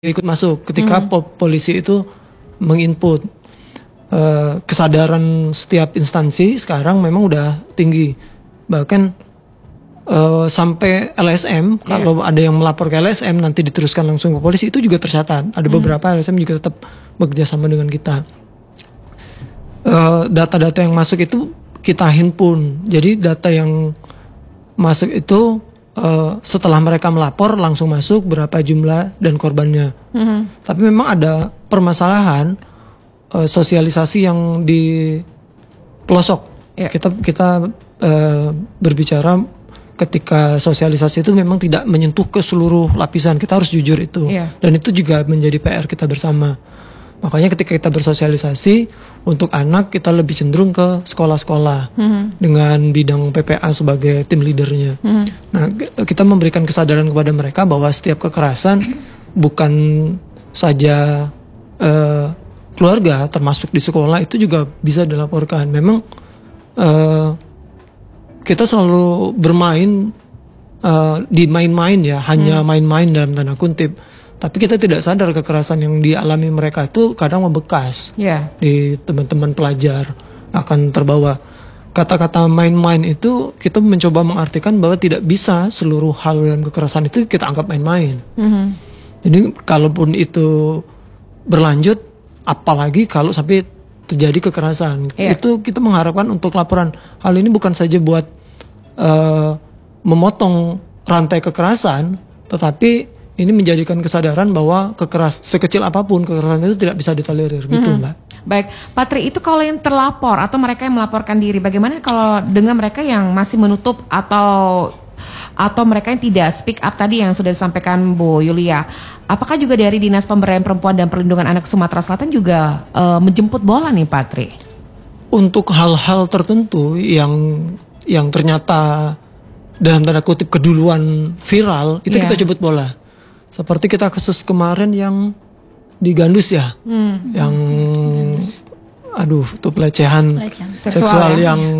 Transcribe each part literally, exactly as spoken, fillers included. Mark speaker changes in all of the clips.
Speaker 1: ikut masuk ketika
Speaker 2: Hmm.
Speaker 1: po- polisi itu menginput. Uh, kesadaran setiap instansi sekarang memang udah tinggi, bahkan uh, sampai L S M
Speaker 2: Yeah.
Speaker 1: kalau ada yang melapor ke L S M nanti diteruskan langsung ke polisi, itu juga tercatat. Ada
Speaker 2: Hmm.
Speaker 1: beberapa L S M juga tetap bekerja sama dengan kita. Uh, data-data yang masuk itu kita himpun, jadi data yang masuk itu uh, setelah mereka melapor langsung masuk berapa jumlah dan korbannya.
Speaker 2: Hmm.
Speaker 1: Tapi memang ada permasalahan uh, sosialisasi yang di pelosok.
Speaker 2: Ya.
Speaker 1: Kita kita uh, berbicara ketika sosialisasi itu memang tidak menyentuh ke seluruh lapisan. Kita harus jujur itu.
Speaker 2: Ya.
Speaker 1: Dan itu juga menjadi P R kita bersama. Makanya ketika kita bersosialisasi untuk anak, kita lebih cenderung ke sekolah-sekolah
Speaker 2: Hmm.
Speaker 1: dengan bidang P P A sebagai tim leadernya.
Speaker 2: Hmm.
Speaker 1: Nah, kita memberikan kesadaran kepada mereka bahwa setiap kekerasan bukan saja eh, keluarga, termasuk di sekolah itu juga bisa dilaporkan. Memang eh, kita selalu bermain eh, di main-main ya, hanya main-main dalam tanda kutip. Tapi kita tidak sadar kekerasan yang dialami mereka itu kadang membekas
Speaker 2: Ya.
Speaker 1: di teman-teman pelajar, akan terbawa. Kata-kata main-main itu kita mencoba mengartikan bahwa tidak bisa seluruh hal dalam kekerasan itu kita anggap main-main.
Speaker 2: Hmm.
Speaker 1: Jadi kalaupun itu berlanjut, apalagi kalau sampai terjadi kekerasan,
Speaker 2: Iya.
Speaker 1: itu kita mengharapkan untuk laporan. Hal ini bukan saja buat eh, memotong rantai kekerasan, tetapi ini menjadikan kesadaran bahwa kekeras sekecil apapun kekerasan itu tidak bisa ditolerir, gitu Mbak.
Speaker 2: Baik, Pak Tri, itu kalau yang terlapor atau mereka yang melaporkan diri, bagaimana kalau dengan mereka yang masih menutup atau atau mereka yang tidak speak up tadi yang sudah disampaikan Bu Yulia? Apakah juga dari Dinas Pemberdayaan Perempuan dan Perlindungan Anak Sumatera Selatan juga eh, menjemput bola nih, Pak Tri?
Speaker 1: Untuk hal-hal tertentu yang yang ternyata dalam tanda kutip keduluan viral, itu
Speaker 2: Iya.
Speaker 1: kita jemput bola. Seperti kita kasus kemarin yang di Gandus ya,
Speaker 2: Hmm.
Speaker 1: yang aduh itu pelecehan,
Speaker 3: Pelecehan.
Speaker 2: Seksual
Speaker 1: seksual
Speaker 2: ya?
Speaker 1: yang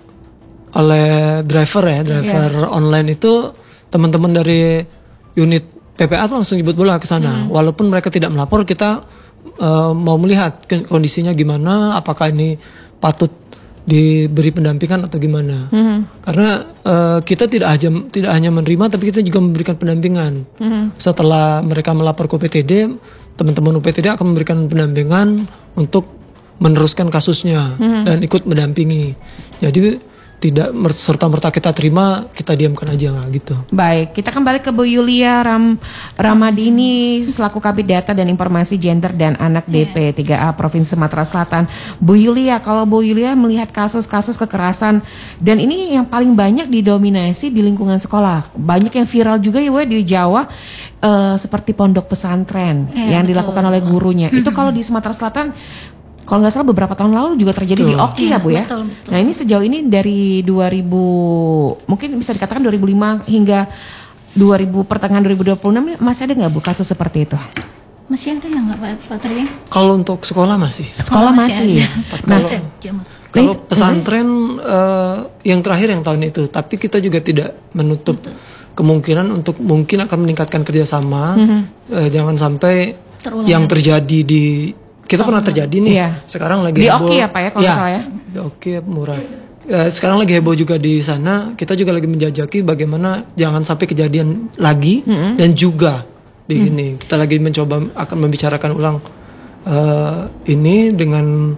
Speaker 1: oleh driver ya, driver online itu teman-teman dari unit P P A tuh langsung jemput bola ke sana. Walaupun mereka tidak melapor, kita eh, mau melihat ke- kondisinya gimana, apakah ini patut diberi pendampingan atau gimana.
Speaker 2: Hmm.
Speaker 1: Karena eh, kita tidak hanya tidak hanya menerima, tapi kita juga memberikan pendampingan.
Speaker 2: Hmm.
Speaker 1: Setelah mereka melapor ke U P T D, teman-teman U P T D akan memberikan pendampingan untuk meneruskan kasusnya dan ikut mendampingi. Jadi tidak mer- serta-merta kita terima, kita diamkan aja nggak gitu.
Speaker 2: Baik, kita kembali ke Bu Yulia Ram Ramadini selaku Kabid Data dan Informasi Gender dan Anak D P tiga A Provinsi Sumatera Selatan. Bu Yulia, kalau Bu Yulia melihat kasus-kasus kekerasan dan ini yang paling banyak didominasi di lingkungan sekolah. Banyak yang viral juga ya Bu, di Jawa eh, seperti pondok pesantren
Speaker 3: Iya,
Speaker 2: yang
Speaker 3: betul.
Speaker 2: dilakukan oleh gurunya. Itu kalau di Sumatera Selatan kalau nggak salah beberapa tahun lalu juga terjadi di
Speaker 1: Betul.
Speaker 2: Oki ya Bu ya.
Speaker 3: Betul, betul.
Speaker 2: Nah ini sejauh ini dari dua ribu mungkin bisa dikatakan dua ribu lima hingga dua ribu pertengahan dua ribu dua puluh enam masih ada nggak Bu kasus seperti itu?
Speaker 3: Masih ada nggak Pak, Pak Tri?
Speaker 1: Kalau untuk sekolah masih.
Speaker 2: Sekolah masih.
Speaker 3: ada.
Speaker 2: Nah,
Speaker 3: Masih jam-
Speaker 1: Kalau
Speaker 2: Nah,
Speaker 1: pesantren eh, yang terakhir yang tahun itu, tapi kita juga tidak menutup kemungkinan untuk mungkin akan meningkatkan kerjasama. Eh, jangan sampai
Speaker 3: Terulang
Speaker 1: yang
Speaker 3: lagi.
Speaker 1: terjadi di kita pernah terjadi nih.
Speaker 2: Iya.
Speaker 1: Sekarang lagi
Speaker 2: Di
Speaker 1: heboh.
Speaker 2: Oki ya, Pak, ya, kalau nggak salah ya?
Speaker 1: Di Oki murah. Eh, sekarang lagi heboh juga di sana. Kita juga lagi menjajaki bagaimana jangan sampai kejadian lagi dan juga di sini kita lagi mencoba akan membicarakan ulang eh, ini dengan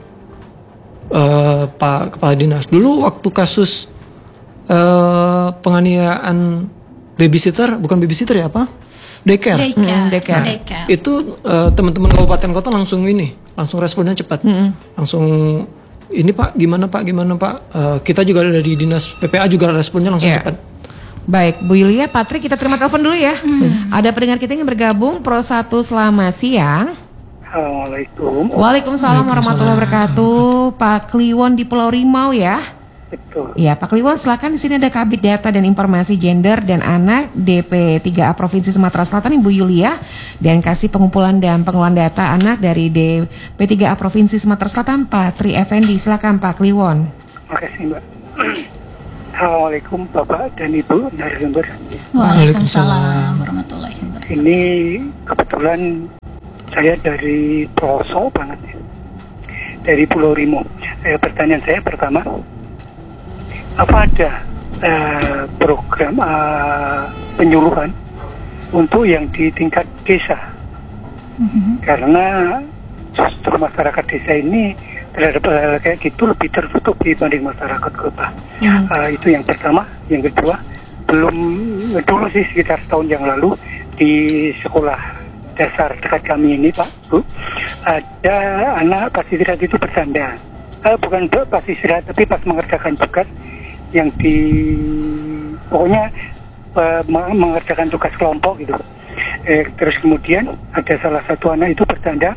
Speaker 1: eh, Pak Kepala Dinas. Dulu waktu kasus eh, penganiayaan babysitter, bukan babysitter ya apa? Daycare.
Speaker 3: Daycare.
Speaker 2: Mm, daycare.
Speaker 3: Daycare.
Speaker 1: Itu eh, teman-teman kabupaten kota langsung ini, langsung responnya cepat. Langsung ini Pak, gimana Pak, gimana Pak? Eh, kita juga dari Dinas P P A juga responnya langsung
Speaker 2: Iya.
Speaker 1: cepat.
Speaker 2: Baik, Bu Yulia, Patri, kita terima telepon dulu ya. Ada pendengar kita yang bergabung, Pro satu, selamat siang.
Speaker 4: Assalamualaikum.
Speaker 2: Waalaikumsalam warahmatullahi wabarakatuh. Pak Kliwon di Pulau Rimau ya.
Speaker 4: Betul.
Speaker 2: Ya, Pak Kliwon, silakan. Di sini ada Kabid Data dan Informasi Gender dan Anak D P tiga A Provinsi Sumatera Selatan, Ibu Yulia, dan kasih pengumpulan dan pengelolaan data anak dari D P tiga A Provinsi Sumatera Selatan, Pak Tri Effendi. Silakan, Pak Kliwon.
Speaker 4: Makasih Mbak. Assalamualaikum Bapak dan Ibu narasumber.
Speaker 3: Waalaikumsalam warahmatullahi wabarakatuh.
Speaker 4: ini kebetulan saya dari pelosok banget ya, dari Pulau Rimo. Eh, pertanyaan saya pertama, apa ada eh, program eh, penyuluhan untuk yang di tingkat desa? Mm-hmm. Karena justru masyarakat desa ini terhadap hal kayak gitu lebih tertutup dibanding masyarakat kota. Mm-hmm. Uh, itu yang pertama. Yang kedua, belum dulu sih sekitar setahun yang lalu di sekolah dasar dekat kami ini, Pak, Bu, ada anak pas istirahat itu bercanda. Uh, bukan pas istirahat, tapi pas mengerjakan tugas yang di pokoknya uh, mengerjakan tugas kelompok gitu. Eh, terus kemudian ada salah satu anak itu bercanda,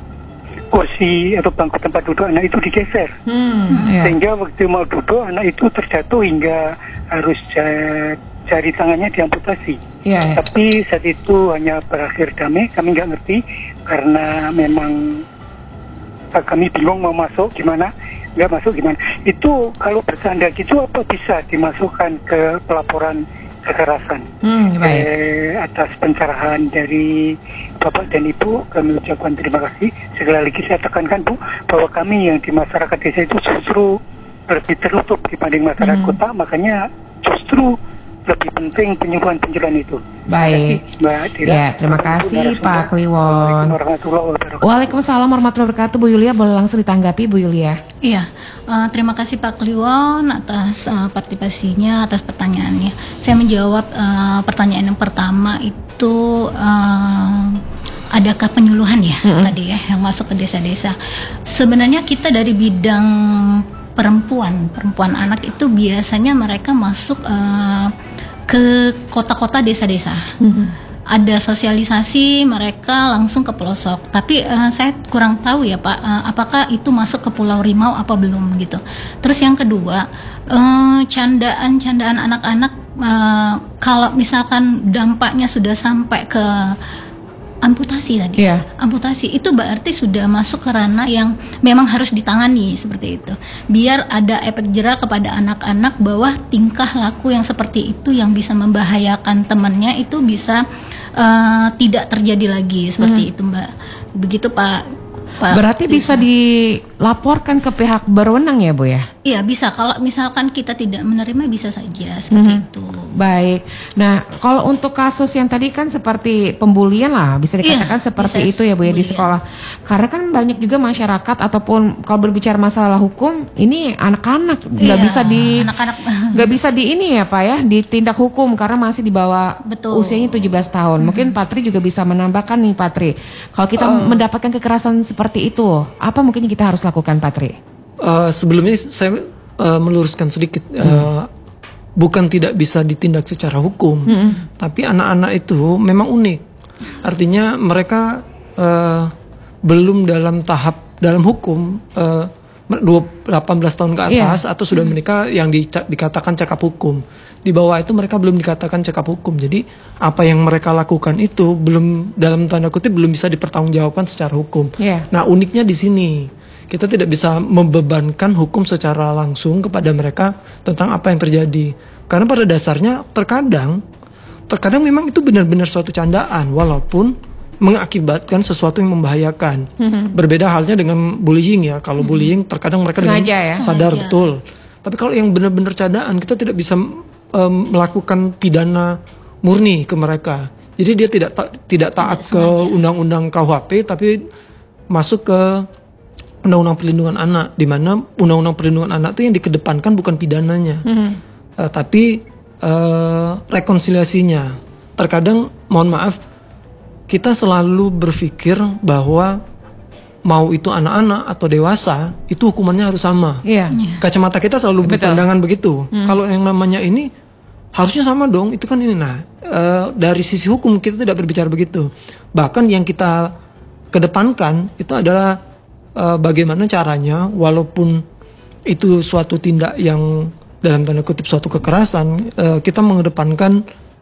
Speaker 4: kursi atau bangku tempat duduk anak itu digeser, hmm, yeah. sehingga waktu mau duduk anak itu terjatuh hingga harus ja- jari tangannya diamputasi. Yeah, yeah. Tapi saat itu hanya berakhir damai, kami nggak ngerti karena memang kami bingung mau masuk gimana, nggak masuk gimana. Itu kalau bercanda gitu apa bisa dimasukkan ke pelaporan kekerasan? Hmm, eh, atas pencerahan dari Bapak dan Ibu, kami ucapkan terima kasih. Sekali lagi saya tekankan, Bu, bahwa kami yang di masyarakat desa itu justru lebih tertutup dibanding masyarakat hmm. kota, makanya justru lebih penting penyuluhan-penyuluhan itu.
Speaker 2: Baik, Mbak Dira. Ya, terima kasih Pak Kliwon. Waalaikumsalam warahmatullahi wabarakatuh. Bu Yulia, boleh langsung ditanggapi, Bu Yulia?
Speaker 3: Iya, uh, terima kasih Pak Kliwon atas uh, partisipasinya, atas pertanyaannya. Saya menjawab uh, pertanyaan yang pertama itu, uh, adakah penyuluhan ya mm-hmm. tadi ya yang masuk ke desa-desa. Sebenarnya kita dari bidang perempuan, perempuan anak itu biasanya mereka masuk uh, ke kota-kota desa-desa. Mm-hmm. Ada sosialisasi mereka langsung ke pelosok. Tapi uh, saya kurang tahu ya Pak, uh, apakah itu masuk ke Pulau Rimau apa belum gitu. Terus yang kedua, uh, candaan-candaan anak-anak uh, kalau misalkan dampaknya sudah sampai ke amputasi tadi, yeah. amputasi itu berarti sudah masuk ke ranah yang memang harus ditangani seperti itu. Biar ada efek jera kepada anak-anak bahwa tingkah laku yang seperti itu yang bisa membahayakan temannya itu bisa uh, tidak terjadi lagi seperti hmm. itu, Mbak. Begitu Pak. Pak
Speaker 2: Berarti bisa. bisa dilaporkan ke pihak berwenang ya, Bu ya?
Speaker 3: Iya bisa. Kalau misalkan kita tidak menerima bisa saja seperti hmm. itu.
Speaker 2: Baik. Nah, kalau untuk kasus yang tadi kan seperti pembulian lah, bisa dikatakan iya, seperti itu ya, Bu ya, di sekolah. Karena kan banyak juga masyarakat ataupun kalau berbicara masalah hukum, ini anak-anak nggak iya, bisa di nggak bisa di ini ya, Pak ya, ditindak hukum karena masih di bawah Betul. usianya tujuh belas tahun. Mungkin Patri juga bisa menambahkan nih, Patri. Kalau kita uh. mendapatkan kekerasan seperti itu, apa mungkin kita harus lakukan, Patri?
Speaker 1: Uh, sebelumnya saya uh, meluruskan sedikit. Uh, hmm. Bukan tidak bisa ditindak secara hukum, hmm. tapi anak-anak itu memang unik. Artinya mereka uh, belum dalam tahap dalam hukum uh, delapan belas tahun ke atas yeah. atau sudah menikah yang di, dikatakan cakap hukum. Di bawah itu mereka belum dikatakan cakap hukum. Jadi apa yang mereka lakukan itu belum, dalam tanda kutip, belum bisa dipertanggungjawabkan secara hukum. Yeah. Nah, uniknya di sini. Kita tidak bisa membebankan hukum secara langsung kepada mereka tentang apa yang terjadi. Karena pada dasarnya terkadang, terkadang memang itu benar-benar suatu candaan, walaupun mengakibatkan sesuatu yang membahayakan. Mm-hmm. Berbeda halnya dengan bullying ya. Kalau mm-hmm. bullying terkadang mereka dengan ya? sadar Sengaja. betul. Tapi kalau yang benar-benar candaan, kita tidak bisa um, melakukan pidana murni ke mereka. Jadi dia tidak ta- tidak taat tidak ke sengaja. undang-undang K U H P, tapi masuk ke Undang-Undang Perlindungan Anak, di mana Undang-Undang Perlindungan Anak itu yang dikedepankan bukan pidananya, mm-hmm. uh, tapi uh, rekonsiliasinya. Terkadang, mohon maaf, kita selalu berpikir bahwa mau itu anak-anak atau dewasa, itu hukumannya harus sama. Yeah. Kacamata kita selalu berpandangan begitu. Mm. Kalau yang namanya ini harusnya sama dong, itu kan ini. Nah, uh, dari sisi hukum kita tidak berbicara begitu. Bahkan yang kita kedepankan itu adalah Uh, bagaimana caranya, walaupun itu suatu tindak yang dalam tanda kutip suatu kekerasan, uh, kita mengedepankan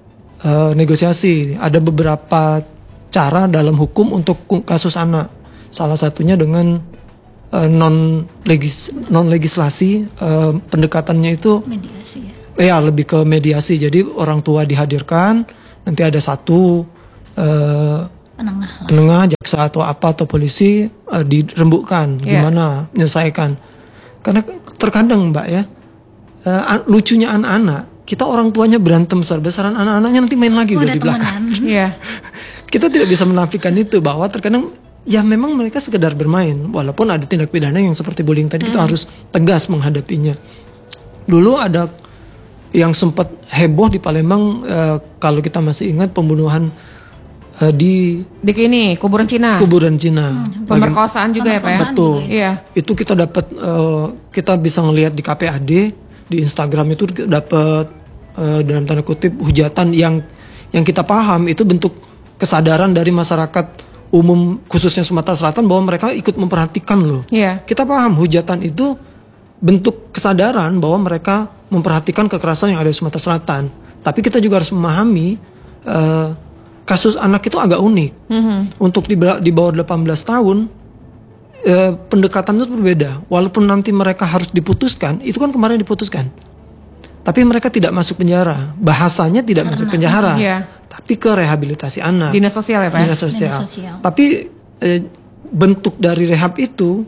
Speaker 1: uh, negosiasi. Ada beberapa cara dalam hukum untuk kasus anak. Salah satunya dengan uh, non legis non legislasi, uh, pendekatannya itu mediasi ya. Ya lebih ke mediasi. Jadi orang tua dihadirkan, nanti ada satu uh,
Speaker 3: Penengah.
Speaker 1: penengah, jaksa atau apa atau polisi uh, dirembukkan,
Speaker 2: Yeah.
Speaker 1: gimana menyelesaikan. Karena terkadang Mbak ya, uh, lucunya anak-anak, kita orang tuanya berantem besar-besaran, anak-anaknya nanti main lagi
Speaker 3: Oh,
Speaker 1: udah
Speaker 3: ada
Speaker 1: di belakang.
Speaker 3: temenan.
Speaker 2: Iya.
Speaker 1: Kita tidak bisa menafikan itu, bahwa terkadang ya memang mereka sekedar bermain, walaupun ada tindak pidana yang seperti bullying tadi, kita harus tegas menghadapinya. Dulu ada yang sempat heboh di Palembang, uh, kalau kita masih ingat, pembunuhan uh, di
Speaker 2: Di ini kuburan Cina.
Speaker 1: kuburan Cina.
Speaker 2: Pemerkosaan juga ya Pak ya?
Speaker 3: Pemerkosaan.
Speaker 1: Betul.
Speaker 2: Iya.
Speaker 1: Itu kita dapat, uh, kita bisa ngelihat di K P A D, di Instagram itu kita dapat uh, dalam tanda kutip hujatan yang yang kita paham itu bentuk kesadaran dari masyarakat umum khususnya Sumatera Selatan bahwa mereka ikut memperhatikan loh.
Speaker 2: Iya.
Speaker 1: Kita paham hujatan itu bentuk kesadaran bahwa mereka memperhatikan kekerasan yang ada di Sumatera Selatan. Tapi kita juga harus memahami uh, kasus anak itu agak unik.
Speaker 2: Mhm.
Speaker 1: Untuk di, di bawah delapan belas tahun, eh, pendekatan itu berbeda. Walaupun nanti mereka harus diputuskan, itu kan kemarin diputuskan. Tapi mereka tidak masuk penjara. Bahasanya tidak masuk penjara.
Speaker 2: Iya.
Speaker 1: Tapi ke rehabilitasi anak.
Speaker 2: Dinas sosial ya Pak? ya?
Speaker 1: Dinas sosial.
Speaker 3: Dinas sosial.
Speaker 1: Tapi eh, bentuk dari rehab itu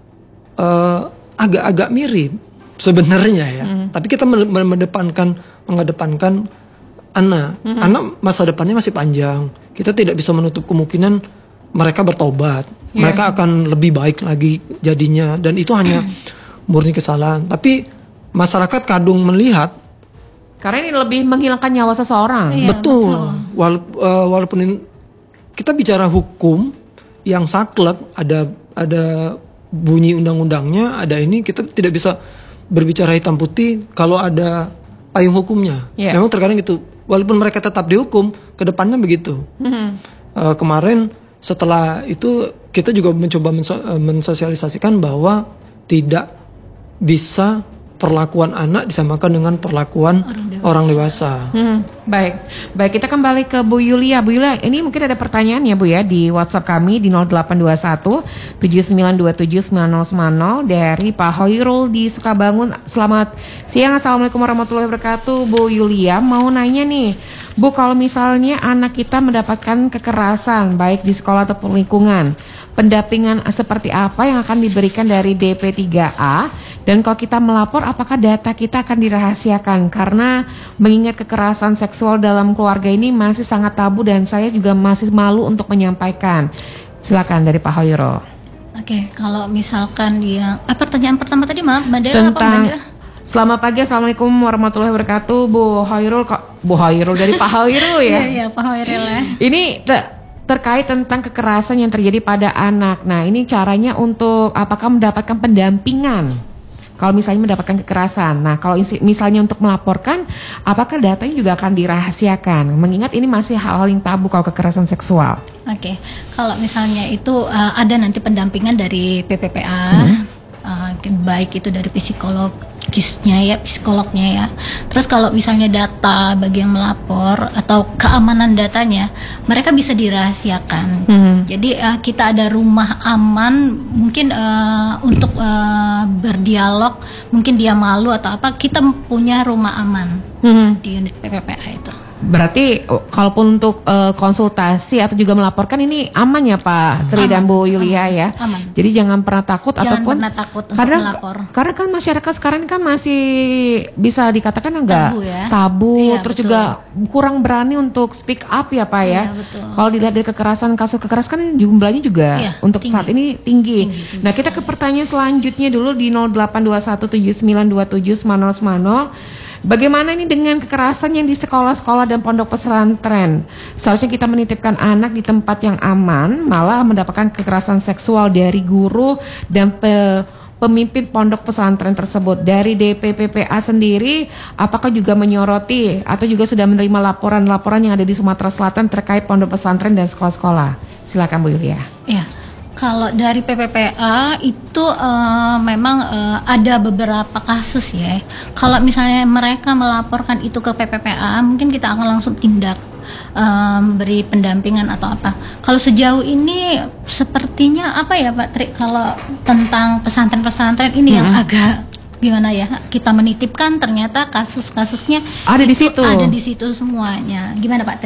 Speaker 1: eh, agak-agak mirip sebenarnya ya. Tapi kita men- men- mengedepankan mengedepankan anak. Anak masa depannya masih panjang. Kita tidak bisa menutup kemungkinan mereka bertobat.
Speaker 2: Iya.
Speaker 1: Mereka akan lebih baik lagi jadinya, dan itu hanya murni kesalahan. Tapi masyarakat kadung melihat
Speaker 2: Karena ini lebih menghilangkan nyawa seseorang.
Speaker 3: Iya,
Speaker 1: betul,
Speaker 3: betul.
Speaker 1: Wala- eh, walaupun in- kita bicara hukum yang saklek, ada ada bunyi undang-undangnya, ada ini, kita tidak bisa berbicara hitam putih kalau ada payung hukumnya.
Speaker 2: Iya.
Speaker 1: Memang terkadang itu, walaupun mereka tetap dihukum, kedepannya begitu.
Speaker 2: Mhm.
Speaker 1: Eh, kemarin setelah itu kita juga mencoba menso- eh, mensosialisasikan bahwa tidak bisa perlakuan anak disamakan dengan perlakuan orang dewasa.
Speaker 2: Hmm, baik, baik kita kembali ke Bu Yulia. Bu Yulia, ini mungkin ada pertanyaan ya Bu ya di WhatsApp kami di nol delapan dua satu tujuh sembilan dua tujuh sembilan nol sembilan nol dari Pak Hoirul di Sukabangun. Selamat siang, assalamualaikum warahmatullahi wabarakatuh. Bu Yulia mau nanya nih, Bu, kalau misalnya anak kita mendapatkan kekerasan baik di sekolah ataupun lingkungan, pendampingan seperti apa yang akan diberikan dari D P tiga A, dan kalau kita melapor apakah data kita akan dirahasiakan, karena mengingat kekerasan seksual dalam keluarga ini masih sangat tabu dan saya juga masih malu untuk menyampaikan. Silakan dari Pak Hoirul.
Speaker 3: Oke, kalau misalkan dia, ah, pertanyaan pertama tadi maaf, Mbak Dela apa Mbak
Speaker 2: Tentang
Speaker 3: Dela?
Speaker 2: selamat pagi, assalamualaikum warahmatullahi wabarakatuh, Bu Hoirul. Kok Bu Hoirul dari Pak Hoirul ya?
Speaker 3: Iya, iya, Pak Hoirul ya.
Speaker 2: Ini te- terkait tentang kekerasan yang terjadi pada anak. Nah, ini caranya untuk apakah mendapatkan pendampingan kalau misalnya mendapatkan kekerasan. Nah, kalau isi- misalnya untuk melaporkan, apakah datanya juga akan dirahasiakan? Mengingat ini masih hal-hal yang tabu kalau kekerasan seksual.
Speaker 3: Oke, kalau misalnya itu uh, ada nanti pendampingan dari P P P A, uh, baik itu dari psikologisnya ya, psikolognya ya. Terus kalau misalnya data bagi yang melapor atau keamanan datanya, mereka bisa dirahasiakan. Jadi uh, kita ada rumah aman, mungkin uh, untuk uh, berdialog, mungkin dia malu atau apa, kita punya rumah aman di unit P P P A itu.
Speaker 2: Berarti oh, kalaupun untuk eh, konsultasi atau juga melaporkan ini aman ya Pak Tri dan Bu Yulia ya.
Speaker 3: Aman.
Speaker 2: Jadi jangan pernah takut
Speaker 3: Jangan
Speaker 2: ataupun
Speaker 3: pernah takut untuk
Speaker 2: karena
Speaker 3: melapor.
Speaker 2: karena kan masyarakat sekarang kan masih bisa dikatakan enggak
Speaker 3: Tabu ya.
Speaker 2: tabu,
Speaker 3: Iya,
Speaker 2: terus
Speaker 3: betul.
Speaker 2: juga kurang berani untuk speak up ya Pak ya.
Speaker 3: Iya, betul.
Speaker 2: Kalau dilihat dari kekerasan, kasus kekerasan kan jumlahnya juga
Speaker 3: Iya,
Speaker 2: untuk
Speaker 3: tinggi.
Speaker 2: saat ini tinggi.
Speaker 3: Tinggi, tinggi
Speaker 2: Nah, kita ke pertanyaan selanjutnya dulu di nol delapan dua satu tujuh sembilan dua tujuh sembilan nol sembilan nol. Bagaimana ini dengan kekerasan yang di sekolah-sekolah dan pondok pesantren? Seharusnya kita menitipkan anak di tempat yang aman, malah mendapatkan kekerasan seksual dari guru dan pe- pemimpin pondok pesantren tersebut. Dari D P P P A sendiri, apakah juga menyoroti atau juga sudah menerima laporan-laporan yang ada di Sumatera Selatan terkait pondok pesantren dan sekolah-sekolah? Silakan Bu Yulia.
Speaker 3: Ya, kalau dari P P P A itu eh, memang eh, ada beberapa kasus ya. Kalau misalnya mereka melaporkan itu ke P P P A, mungkin kita akan langsung tindak, eh, beri pendampingan atau apa. Kalau sejauh ini sepertinya apa ya Pak Tri, kalau tentang pesantren-pesantren ini yang agak gimana ya, kita menitipkan ternyata kasus-kasusnya
Speaker 2: Ada di
Speaker 3: itu
Speaker 2: situ.
Speaker 3: ada di situ semuanya. Gimana Pak Tri?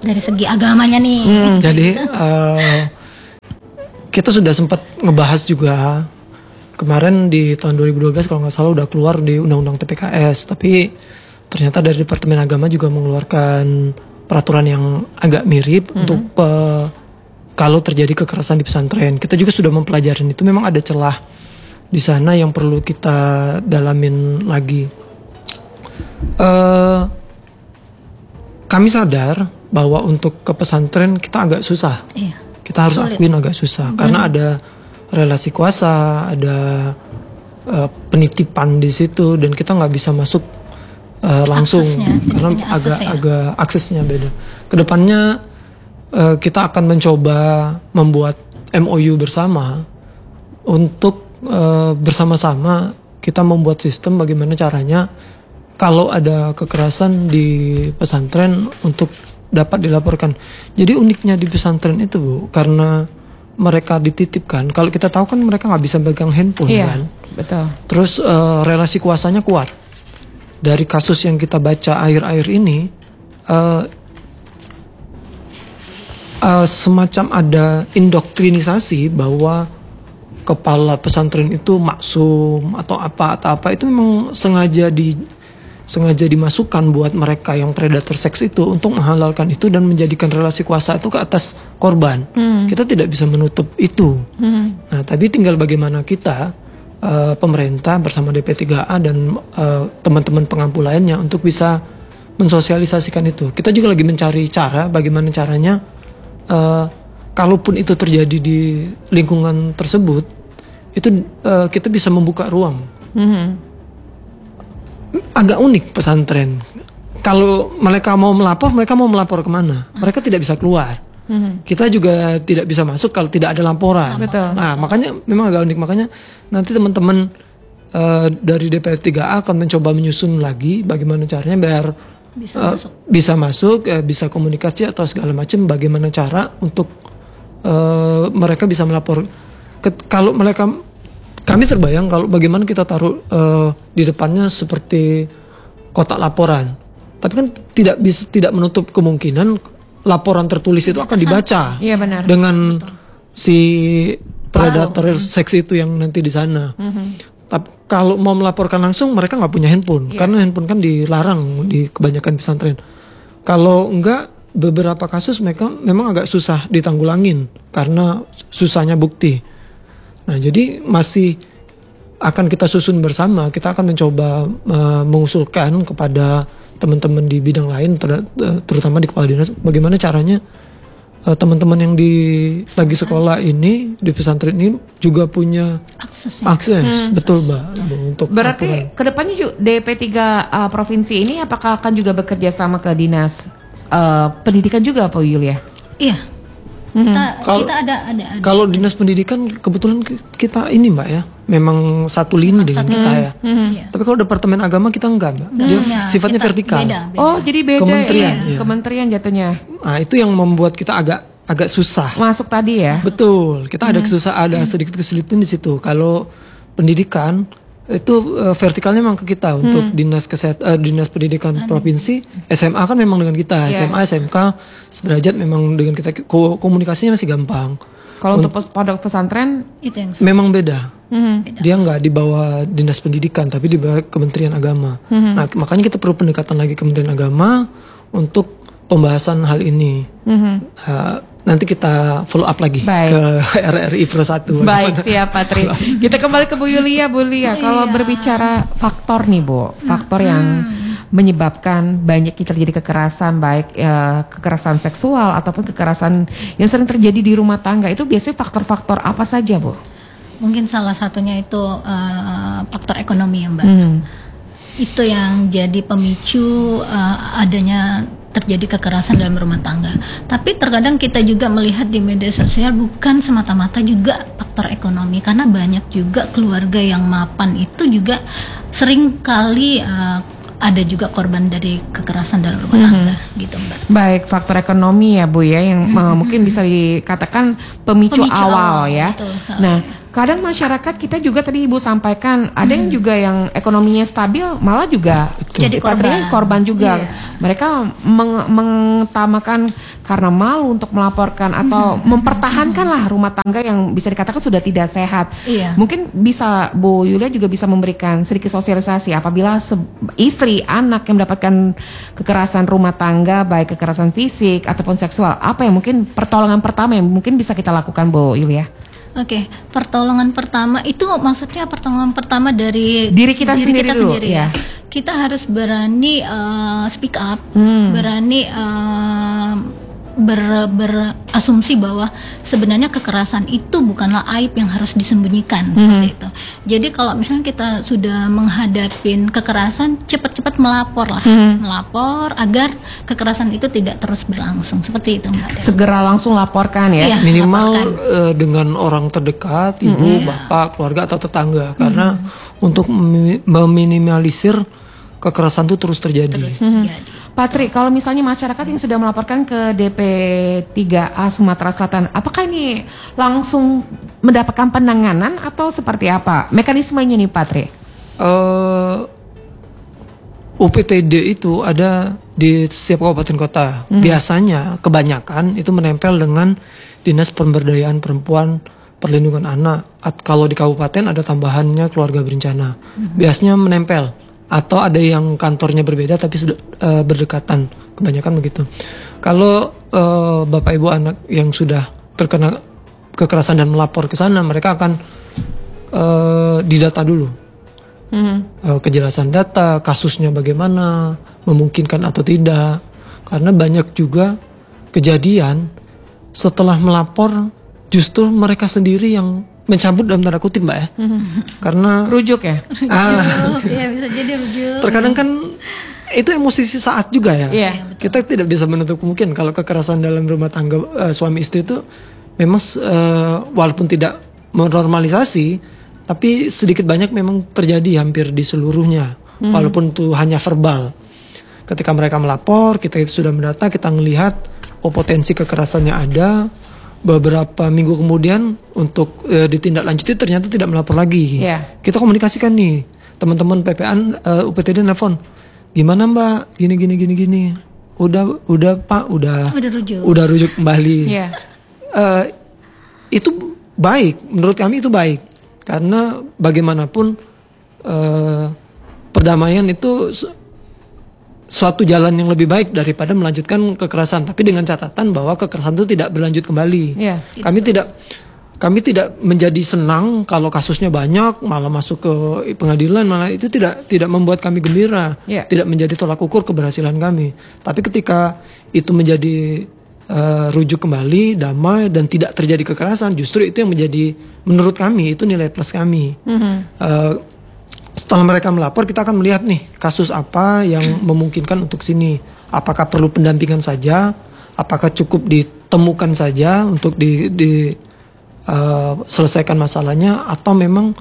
Speaker 3: dari segi agamanya nih.
Speaker 2: Hmm.
Speaker 1: Jadi uh, kita sudah sempat ngebahas juga kemarin di tahun dua ribu dua belas kalau nggak salah udah keluar di Undang-Undang T P K S, tapi ternyata dari Departemen Agama juga mengeluarkan peraturan yang agak mirip mm-hmm. untuk uh, kalau terjadi kekerasan di pesantren. Kita juga sudah mempelajari itu, memang ada celah di sana yang perlu kita dalamin lagi. Uh, kami sadar bahwa untuk ke pesantren kita agak susah.
Speaker 3: Iya.
Speaker 1: Kita harus
Speaker 3: Sulit.
Speaker 1: akuin agak susah, karena ada relasi kuasa, ada uh, penitipan di situ, dan kita nggak bisa masuk uh, langsung
Speaker 3: Aksesnya,
Speaker 1: karena
Speaker 3: punya akses
Speaker 1: agak
Speaker 3: ya.
Speaker 1: agak aksesnya beda. Kedepannya uh, kita akan mencoba membuat M O U bersama untuk uh, bersama-sama kita membuat sistem bagaimana caranya kalau ada kekerasan di pesantren untuk dapat dilaporkan. Jadi uniknya di pesantren itu Bu, karena mereka dititipkan. Kalau kita tahu kan mereka nggak bisa pegang handphone
Speaker 2: Iya,
Speaker 1: kan.
Speaker 2: betul.
Speaker 1: Terus uh, relasi kuasanya kuat. Dari kasus yang kita baca akhir-akhir ini, uh, uh, semacam ada indoktrinisasi bahwa kepala pesantren itu maksum atau apa atau apa, itu memang sengaja di sengaja dimasukkan buat mereka yang predator seks itu untuk menghalalkan itu dan menjadikan relasi kuasa itu ke atas korban. Hmm. Kita tidak bisa menutup itu. Hmm. Nah, tapi tinggal bagaimana kita uh, pemerintah bersama D P tiga A dan uh, teman-teman pengampu lainnya untuk bisa mensosialisasikan itu. Kita juga lagi mencari cara bagaimana caranya uh, kalaupun itu terjadi di lingkungan tersebut, itu uh, kita bisa membuka ruang. Hmm. Agak unik pesantren. Kalau mereka mau melapor, mereka mau melapor kemana? Mereka tidak bisa keluar. Hmm. Kita juga tidak bisa masuk kalau tidak ada laporan.
Speaker 2: Betul.
Speaker 1: Nah, makanya memang agak unik. Makanya nanti teman-teman uh, dari D P tiga A akan mencoba menyusun lagi bagaimana caranya biar
Speaker 3: bisa
Speaker 1: uh,
Speaker 3: masuk,
Speaker 1: bisa, masuk uh, bisa komunikasi atau segala macam. Bagaimana cara untuk uh, mereka bisa melapor. Ket- kalau mereka Kami terbayang kalau bagaimana kita taruh uh, di depannya seperti kotak laporan, tapi kan tidak bisa tidak menutup kemungkinan laporan tertulis itu akan dibaca.
Speaker 2: Iya benar.
Speaker 1: Dengan Betul. si predator wow. seks itu yang nanti di sana. Mm-hmm. Tapi kalau mau melaporkan langsung mereka nggak punya handphone, yeah. karena handphone kan dilarang di kebanyakan pesantren. Kalau enggak, beberapa kasus mereka memang agak susah ditanggulangin karena susahnya bukti. Nah, jadi masih akan kita susun bersama. Kita akan mencoba uh, mengusulkan kepada teman-teman di bidang lain, ter- terutama di kepala dinas, bagaimana caranya uh, teman-teman yang di lagi sekolah ini di pesantren ini juga punya akses, ya? akses. Hmm. Betul, Mbak. Untuk
Speaker 2: berarti
Speaker 1: laporan.
Speaker 2: Kedepannya juga D P tiga A provinsi ini apakah akan juga bekerja sama ke dinas uh, pendidikan juga, Pak Yulia?
Speaker 3: Iya. Kita, kalo, kita ada, ada, ada.
Speaker 1: Kalau dinas pendidikan kebetulan kita ini Mbak ya, memang satu lini memang dengan satu kita ya. Hmm. Tapi kalau departemen agama kita enggak Mbak, dia
Speaker 3: ya,
Speaker 1: sifatnya vertikal.
Speaker 3: Beda, beda.
Speaker 2: Oh jadi beda
Speaker 1: kementerian,
Speaker 2: ya,
Speaker 1: ya.
Speaker 2: kementerian jatuhnya.
Speaker 1: Nah itu yang membuat kita agak agak susah.
Speaker 2: Masuk tadi ya.
Speaker 1: Betul, kita ada kesusah, ada sedikit kesulitan di situ. Kalau pendidikan itu uh, vertikalnya memang ke kita untuk hmm. dinas kesehatan, uh, dinas pendidikan Aduh. provinsi, S M A kan memang dengan kita, yeah. S M A, S M K sederajat memang dengan kita, komunikasinya masih gampang.
Speaker 2: Kalau untuk pondok pesantren
Speaker 3: itu yang
Speaker 1: memang beda.
Speaker 2: Hmm.
Speaker 1: beda. Dia nggak di bawah dinas pendidikan, tapi di bawah Kementerian Agama. Hmm. Nah makanya kita perlu pendekatan lagi Kementerian Agama untuk pembahasan hal ini. Hmm. Uh, Nanti kita follow up lagi Baik. ke R R I Pro satu.
Speaker 2: Baik, siap Patri. Kita kembali ke Bu Yulia, Bu Yulia. Oh, kalau iya. berbicara faktor nih, Bu, faktor hmm. yang menyebabkan banyak terjadi kekerasan, baik ya, kekerasan seksual ataupun kekerasan yang sering terjadi di rumah tangga, itu biasanya faktor-faktor apa saja, Bu?
Speaker 3: Mungkin salah satunya itu uh, faktor ekonomi ya, Mbak.
Speaker 2: Hmm.
Speaker 3: Itu yang jadi pemicu uh, adanya terjadi kekerasan dalam rumah tangga. Tapi terkadang kita juga melihat di media sosial bukan semata-mata juga faktor ekonomi, karena banyak juga keluarga yang mapan itu juga sering kali uh, ada juga korban dari kekerasan dalam rumah mm-hmm. tangga gitu Mbak.
Speaker 2: Baik, faktor ekonomi ya Bu ya yang mm-hmm. uh, mungkin bisa dikatakan pemicu, pemicu awal, awal ya. Betul,
Speaker 3: sekali.
Speaker 2: Nah, Kadang masyarakat kita juga tadi Ibu sampaikan ada yang juga yang ekonominya stabil malah juga
Speaker 3: Jadi korban.
Speaker 2: korban juga.
Speaker 3: Iya.
Speaker 2: Mereka meng- mengutamakan karena malu untuk melaporkan atau mempertahankanlah rumah tangga yang bisa dikatakan sudah tidak sehat.
Speaker 3: Iya.
Speaker 2: Mungkin bisa Bu Yulia juga bisa memberikan sedikit sosialisasi apabila se- istri, anak yang mendapatkan kekerasan rumah tangga baik kekerasan fisik ataupun seksual, apa yang mungkin pertolongan pertama yang mungkin bisa kita lakukan Bu Yulia?
Speaker 3: Oke, pertolongan pertama itu maksudnya pertolongan pertama dari
Speaker 2: Diri kita sendiri dulu,
Speaker 3: ya.
Speaker 2: ya.
Speaker 3: Kita harus berani uh, speak up,
Speaker 2: Hmm.
Speaker 3: berani uh, ber, berasumsi bahwa sebenarnya kekerasan itu bukanlah aib yang harus disembunyikan seperti itu. Jadi kalau misalnya kita sudah menghadapin kekerasan, cepat-cepat melapor lah, melapor agar kekerasan itu tidak terus berlangsung seperti itu, Mbak.
Speaker 2: Segera langsung laporkan ya.
Speaker 3: Iya.
Speaker 1: Minimal
Speaker 3: laporkan.
Speaker 1: eh, dengan orang terdekat, ibu, bapak, keluarga atau tetangga, karena untuk memi- meminimalisir kekerasan itu terus terjadi.
Speaker 3: Terus terjadi.
Speaker 2: Patri, kalau misalnya masyarakat yang sudah melaporkan ke D P tiga A Sumatera Selatan, apakah ini langsung mendapatkan penanganan atau seperti apa mekanismenya nih Patri?
Speaker 1: Eh, U P T D itu ada di setiap kabupaten kota. Biasanya kebanyakan itu menempel dengan Dinas Pemberdayaan Perempuan, Perlindungan Anak. At- kalau di kabupaten ada tambahannya keluarga berencana. Biasanya menempel atau ada yang kantornya berbeda tapi sed- eh, berdekatan. Kebanyakan begitu. Kalau eh, Bapak Ibu anak yang sudah terkena kekerasan dan melapor ke sana, mereka akan eh, didata dulu. Eh, kejelasan data, kasusnya bagaimana, memungkinkan atau tidak. Karena banyak juga kejadian setelah melapor justru mereka sendiri yang mencabut dalam tanda kutip, Mbak ya. Karena
Speaker 2: Rujuk ya?
Speaker 1: ah,
Speaker 3: Ya bisa jadi rujuk.
Speaker 1: terkadang kan itu emosi saat juga ya.
Speaker 2: Iya.
Speaker 1: Kita tidak bisa menutup kemungkinan kalau kekerasan dalam rumah tangga eh, suami istri itu memang eh, walaupun tidak menormalisasi, tapi sedikit banyak memang terjadi hampir di seluruhnya, walaupun itu hanya verbal. Ketika mereka melapor, kita itu sudah mendata, kita melihat oh potensi kekerasannya ada. Beberapa minggu kemudian untuk e, ditindaklanjuti ternyata tidak melapor lagi.
Speaker 2: Iya.
Speaker 1: Kita komunikasikan nih teman-teman P P A uh, U P T D nelfon, gimana Mbak? Gini gini gini gini. Udah udah Pak udah
Speaker 3: Udah rujuk.
Speaker 1: udah rujuk kembali.
Speaker 2: Iya.
Speaker 1: Eh, itu baik, menurut kami itu baik karena bagaimanapun eh, perdamaian itu su- suatu jalan yang lebih baik daripada melanjutkan kekerasan, tapi dengan catatan bahwa kekerasan itu tidak berlanjut kembali.
Speaker 2: Iya.
Speaker 1: Kami tidak kami tidak menjadi senang kalau kasusnya banyak malah masuk ke pengadilan, malah itu tidak tidak membuat kami gembira,
Speaker 2: Iya.
Speaker 1: tidak menjadi tolak ukur keberhasilan kami. Tapi ketika itu menjadi eh, rujuk kembali, damai dan tidak terjadi kekerasan, justru itu yang menjadi menurut kami itu nilai plus kami. Eh, setelah mereka melapor, kita akan melihat nih kasus apa yang memungkinkan untuk sini. Apakah perlu pendampingan saja? Apakah cukup ditemukan saja untuk di, di uh, selesaikan masalahnya? Atau memang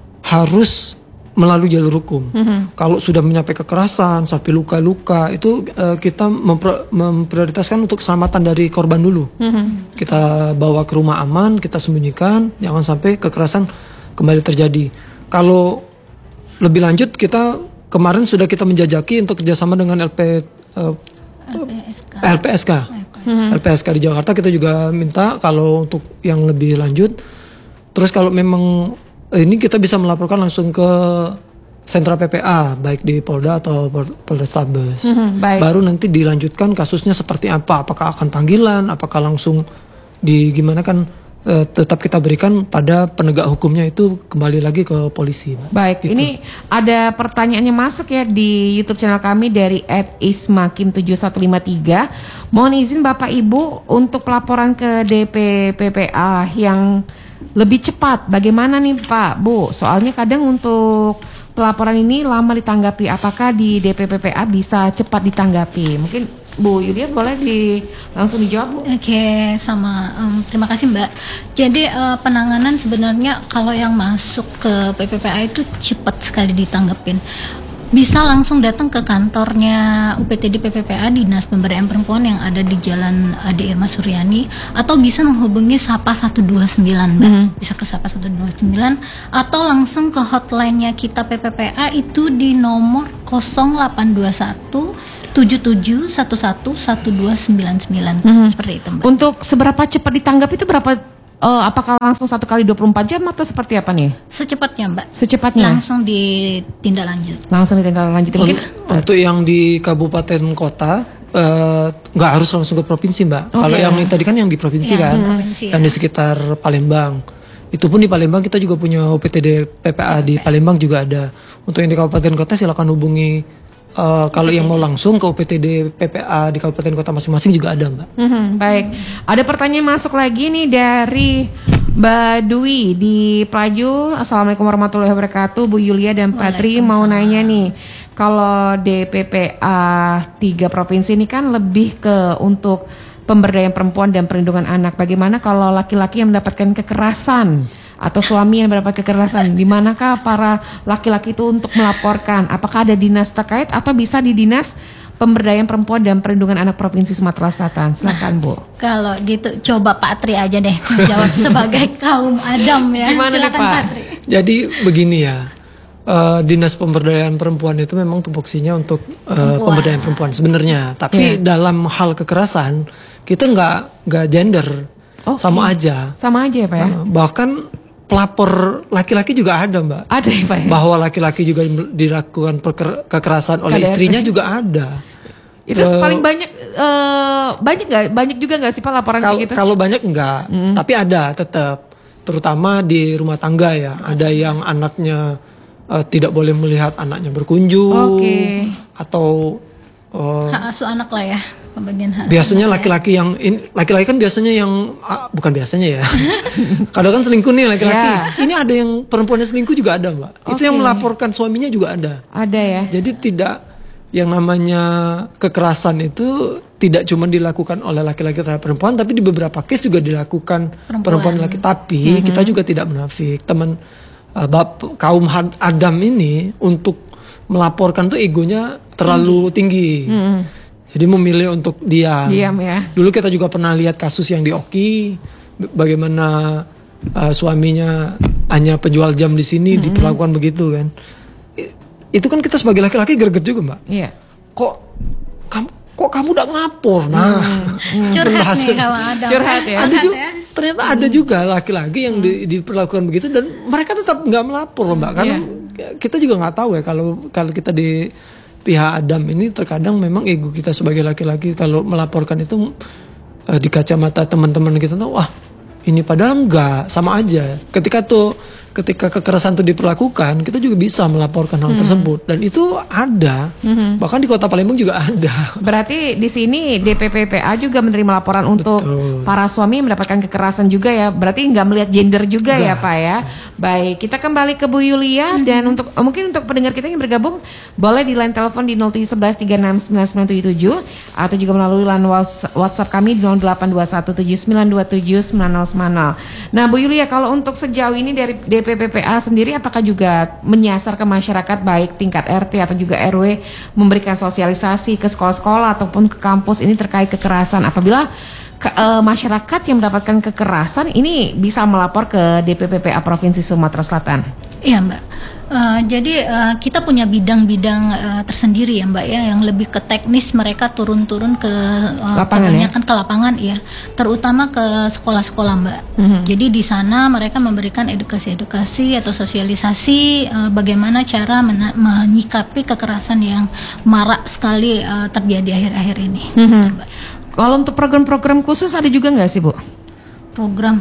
Speaker 1: harus melalui jalur hukum? Kalau sudah menyampai kekerasan sampai luka-luka, itu uh, kita mempro- memprioritaskan untuk keselamatan dari korban dulu. Kita bawa ke rumah aman, kita sembunyikan, jangan sampai kekerasan kembali terjadi. Kalau lebih lanjut, kita kemarin sudah kita menjajaki untuk kerjasama dengan L P uh,
Speaker 3: L P S K.
Speaker 1: L P S K. L P S K di Jakarta kita juga minta kalau untuk yang lebih lanjut. Terus kalau memang eh, ini kita bisa melaporkan langsung ke sentra P P A baik di Polda atau Pol- Polrestabes.
Speaker 2: Mhm, baik.
Speaker 1: Baru nanti dilanjutkan kasusnya seperti apa? Apakah akan panggilan? Apakah langsung di gimana kan? eh, tetap kita berikan pada penegak hukumnya itu kembali lagi ke polisi.
Speaker 2: Baik,
Speaker 1: Gitu.
Speaker 2: ini ada pertanyaannya masuk ya di YouTube channel kami dari et ismakim tujuh satu lima tiga. Mohon izin Bapak Ibu untuk pelaporan ke D P P P A yang lebih cepat. Bagaimana nih Pak, Bu? Soalnya kadang untuk pelaporan ini lama ditanggapi. Apakah di D P P P A bisa cepat ditanggapi? Mungkin Bu Yulia boleh di langsung dijawab Bu.
Speaker 3: Oke, sama em, terima kasih Mbak. Jadi eh, penanganan sebenarnya kalau yang masuk ke P P P A itu cepat sekali ditanggepin. bisa langsung datang ke kantornya U P T D P P P A Dinas Pemberdayaan Perempuan yang ada di Jalan Ade Irma Suryani, atau bisa menghubungi Sapa satu dua sembilan, Mbak. Hmm. Bisa ke Sapa satu dua sembilan atau langsung ke hotline-nya kita P P P A itu di nomor nol delapan dua satu tujuh tujuh satu satu satu dua sembilan sembilan. Hmm. Seperti itu, Mbak.
Speaker 2: Untuk seberapa cepat ditanggap itu berapa? Uh, apakah langsung satu kali dua puluh empat jam atau seperti apa nih?
Speaker 3: Secepatnya, Mbak.
Speaker 2: Secepatnya?
Speaker 3: Langsung ditindaklanjut.
Speaker 2: Langsung ditindaklanjut. Mungkin
Speaker 1: untuk yang di kabupaten kota nggak uh, harus langsung ke provinsi, Mbak. Okay. Kalau yang tadi kan yang di provinsi ya, kan, provinsi, yang ya. Di sekitar Palembang. Itu pun di Palembang kita juga punya U P T D P P A di Palembang juga ada. Untuk yang di kabupaten kota silakan hubungi. Uh, kalau yang mau langsung ke U P T D P P A di kabupaten kota masing-masing juga ada, Mbak.
Speaker 2: Mm-hmm, baik, ada pertanyaan masuk lagi nih dari Mbak Dwi di Pelaju. Assalamualaikum warahmatullahi wabarakatuh, Bu Yulia dan Patri. Mau nanya nih, kalau D P P A tiga provinsi ini kan lebih ke untuk pemberdayaan perempuan dan perlindungan anak. Bagaimana kalau laki-laki yang mendapatkan kekerasan atau suami yang mendapat kekerasan, di manakah para laki-laki itu untuk melaporkan? Apakah ada dinas terkait atau bisa di Dinas Pemberdayaan Perempuan dan Perlindungan Anak Provinsi Sumatera Selatan? Silakan, Bu.
Speaker 3: Kalau gitu coba Pak Tri aja deh menjawab sebagai kaum Adam ya.
Speaker 2: Gimana
Speaker 3: silakan
Speaker 2: nih, Pak?
Speaker 3: Pak Tri.
Speaker 1: Jadi begini ya, uh, Dinas Pemberdayaan Perempuan itu memang tupoksinya untuk uh, pemberdayaan perempuan sebenarnya. Tapi yeah. dalam hal kekerasan kita nggak nggak gender, okay. sama aja.
Speaker 2: Sama aja ya, Pak ya.
Speaker 1: Uh, bahkan pelapor laki-laki juga ada, Mbak.
Speaker 2: Ada ya, Pak ya?
Speaker 1: Bahwa laki-laki juga dilakukan perker- kekerasan oleh K D R T. Istrinya juga ada.
Speaker 2: Itu uh, paling banyak uh, banyak nggak? Banyak juga nggak sih Pak laporan
Speaker 1: kal-
Speaker 2: kayak gitu?
Speaker 1: Kalau banyak enggak, hmm. tapi ada tetap. Terutama di rumah tangga ya. Ada yang anaknya uh, tidak boleh melihat anaknya berkunjung, okay. atau uh,
Speaker 3: hak asuh anak lah ya. Pembagian hak.
Speaker 1: Biasanya laki-laki yang in, laki-laki kan biasanya yang ah, bukan biasanya ya. Kadang kan selingkuh nih laki-laki. Yeah. Ini ada yang perempuannya selingkuh juga ada, Mbak. Okay. Itu yang melaporkan suaminya juga ada.
Speaker 2: Ada ya.
Speaker 1: Jadi tidak yang namanya kekerasan itu tidak cuma dilakukan oleh laki-laki terhadap perempuan, tapi di beberapa case juga dilakukan perempuan, perempuan laki. Tapi mm-hmm. kita juga tidak menafik teman uh, bap, kaum Adam ini untuk melaporkan tuh egonya terlalu tinggi. tinggi. Mm-hmm. Jadi memilih untuk diam.
Speaker 2: Diam ya.
Speaker 1: Dulu kita juga pernah lihat kasus yang di Oki, bagaimana uh, suaminya hanya penjual jam di sini mm-hmm. diperlakukan begitu kan. I, itu kan kita sebagai laki-laki greget juga, Mbak.
Speaker 2: Iya.
Speaker 1: Kok kamu kok kamu udah ngelapor? Nah,
Speaker 3: hmm. curhat nih kamu ada.
Speaker 2: Curhat ya.
Speaker 1: Ada juga, ternyata ada juga laki-laki yang di, diperlakukan begitu dan mereka tetap nggak melapor loh, Mbak. Karena yeah. kita juga nggak tahu ya kalau kalau kita di pihak Adam ini terkadang memang ego kita sebagai laki-laki kalau melaporkan itu uh, di kacamata teman-teman kita tuh wah ini padahal enggak, sama aja. Ketika tuh ketika kekerasan itu diperlakukan, kita juga bisa melaporkan hal hmm. tersebut dan itu ada. Hmm. Bahkan di Kota Palembang juga ada.
Speaker 2: Berarti di sini D P P P A juga menerima laporan untuk Betul. para suami yang mendapatkan kekerasan juga ya. Berarti nggak melihat gender juga Enggak. ya, Pak ya. Baik, kita kembali ke Bu Yulia hmm. dan untuk mungkin untuk pendengar kita yang bergabung boleh di line telepon di nol tujuh satu satu tiga enam sembilan sembilan tujuh tujuh atau juga melalui line WhatsApp kami di nol delapan dua satu tujuh sembilan dua tujuh sembilan nol sembilan nol. Nah, Bu Yulia, kalau untuk sejauh ini dari D P P P A sendiri apakah juga menyasar ke masyarakat baik tingkat R T atau juga R W memberikan sosialisasi ke sekolah-sekolah ataupun ke kampus ini terkait kekerasan apabila ke, uh, masyarakat yang mendapatkan kekerasan ini bisa melapor ke D P P P A Provinsi Sumatera Selatan?
Speaker 3: Iya, Mbak. Uh, jadi uh, kita punya bidang-bidang uh, tersendiri ya, Mbak ya, yang lebih ke teknis, mereka turun-turun ke uh,
Speaker 2: lapangan,
Speaker 3: kebanyakan
Speaker 2: ya?
Speaker 3: ke lapangan ya, terutama ke sekolah-sekolah, Mbak. Mm-hmm. Jadi di sana mereka memberikan edukasi-edukasi atau sosialisasi uh, bagaimana cara mena- menyikapi kekerasan yang marak sekali uh, terjadi akhir-akhir ini.
Speaker 2: Mm-hmm. Mbak. Kalau untuk program-program khusus ada juga nggak sih, Bu?
Speaker 3: Program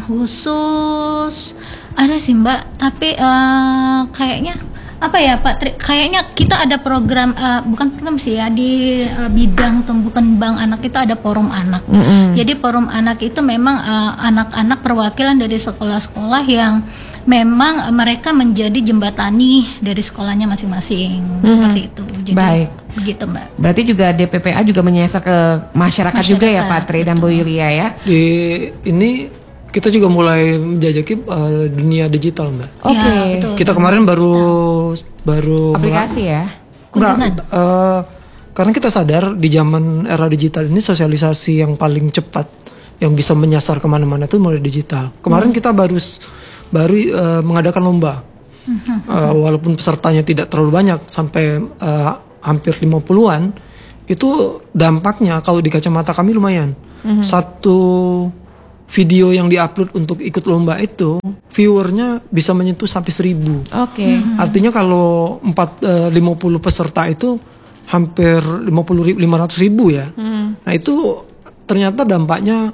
Speaker 3: khusus ada sih, Mbak, tapi uh, kayaknya apa ya, Pak Tri, kayaknya kita ada program uh, bukan program sih ya di uh, bidang tumbuh kembang anak itu ada forum anak. Mm-hmm. Jadi forum anak itu memang uh, anak-anak perwakilan dari sekolah-sekolah yang memang uh, mereka menjadi jembatani dari sekolahnya masing-masing. Mm-hmm. Seperti itu. Jadi
Speaker 2: baik.
Speaker 3: Begitu, Mbak.
Speaker 2: Berarti juga D P P A juga menyasar ke masyarakat, masyarakat juga ya, Pak Tri dan Bu Yulia ya.
Speaker 1: Di ini kita juga mulai menjajaki uh, dunia digital, Mbak.
Speaker 2: Oke. Okay.
Speaker 3: Ya,
Speaker 1: kita kemarin baru baru
Speaker 2: aplikasi ya.
Speaker 3: kunjungan.
Speaker 1: uh, karena kita sadar di zaman era digital ini sosialisasi yang paling cepat yang bisa menyasar kemana-mana itu mulai digital. Kemarin hmm. kita baru baru uh, mengadakan lomba, hmm. uh, walaupun pesertanya tidak terlalu banyak sampai uh, hampir lima puluhan, itu dampaknya kalau di kacamata kami lumayan. Hmm. Satu video yang diupload untuk ikut lomba itu viewernya bisa menyentuh sampai seribu.
Speaker 2: Oke. Okay.
Speaker 1: Mm-hmm. Artinya kalau empat lima puluh peserta itu hampir lima puluh lima ratus ribu ya. Mm. Nah itu ternyata dampaknya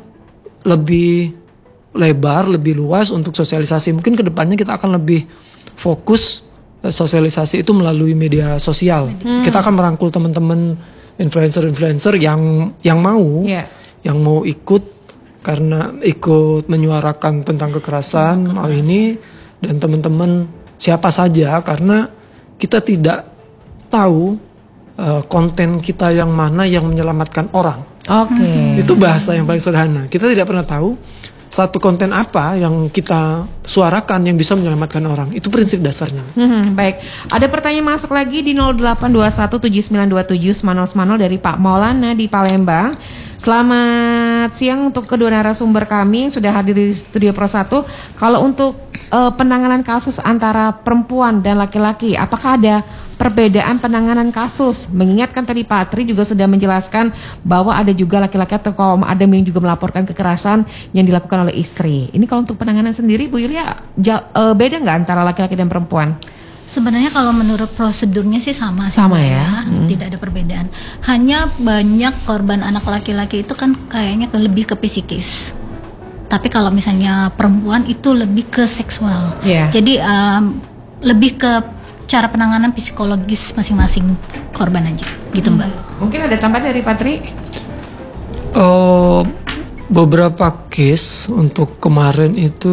Speaker 1: lebih lebar, lebih luas untuk sosialisasi. Mungkin kedepannya kita akan lebih fokus sosialisasi itu melalui media sosial. Mm. Kita akan merangkul teman-teman influencer-influencer yang yang mau, yeah. yang mau ikut. Karena ikut menyuarakan tentang kekerasan mau ini dan teman-teman siapa saja, karena kita tidak tahu uh, konten kita yang mana yang menyelamatkan orang.
Speaker 2: Oke. Okay.
Speaker 1: Itu bahasa yang paling sederhana. Kita tidak pernah tahu satu konten apa yang kita suarakan yang bisa menyelamatkan orang. Itu prinsip dasarnya.
Speaker 2: Hmm, baik. Ada pertanyaan masuk lagi di nol delapan dua satu tujuh sembilan dua tujuh sembilan nol sembilan nol dari Pak Maulana di Palembang. Selamat siang untuk kedua narasumber kami yang sudah hadir di Studio Pro satu. Kalau untuk uh, penanganan kasus antara perempuan dan laki-laki, apakah ada perbedaan penanganan kasus? Mengingatkan tadi Pak Tri juga sudah menjelaskan bahwa ada juga laki-laki atau kaum adam yang juga melaporkan kekerasan yang dilakukan oleh istri. Ini kalau untuk penanganan sendiri Bu Yulia, ja, uh, beda nggak antara laki-laki dan perempuan?
Speaker 3: Sebenarnya kalau menurut prosedurnya sih sama,
Speaker 2: sama ya,
Speaker 3: hmm. tidak ada perbedaan. Hanya banyak korban anak laki-laki itu kan kayaknya lebih ke psikis. Tapi kalau misalnya perempuan itu lebih ke seksual. Yeah. Jadi um, lebih ke cara penanganan psikologis masing-masing korban aja, gitu Mbak.
Speaker 2: Mungkin ada tambahan dari Patri?
Speaker 1: Oh, beberapa case untuk kemarin itu.